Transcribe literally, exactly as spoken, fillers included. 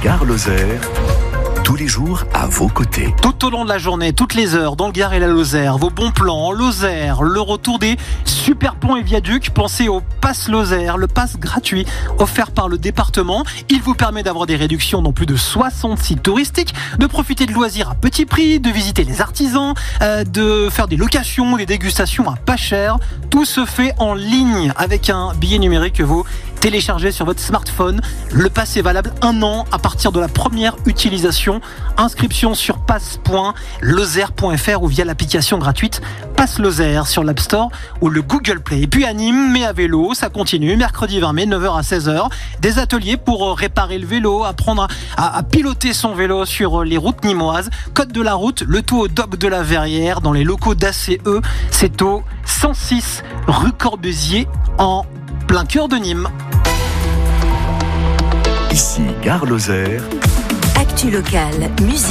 Gare Lozère, tous les jours à vos côtés. Tout au long de la journée, toutes les heures, dans le Gard et la Lozère, vos bons plans en Lozère, le retour des super ponts et viaducs, pensez au Pass Lozère, le pass gratuit offert par le département. Il vous permet d'avoir des réductions dans plus de soixante sites touristiques, de profiter de loisirs à petit prix, de visiter les artisans, euh, de faire des locations, des dégustations à pas cher. Tout se fait en ligne avec un billet numérique que vous téléchargez sur votre smartphone. Le pass est valable un an à partir de la première utilisation. Inscription sur pass point lozère point f r ou via l'application gratuite Pass Lozère sur l'App Store ou le Google Play. Et puis à Nîmes, mais à vélo, ça continue. Mercredi vingt mai, neuf heures à seize heures. Des ateliers pour réparer le vélo, apprendre à, à piloter son vélo sur les routes nîmoises. Code de la route, le tout au dock de la Verrière, dans les locaux d'A C E. C'est au cent six rue Corbusier, en plein cœur de Nîmes. Ici Gare Lozère. Actu locale, musique.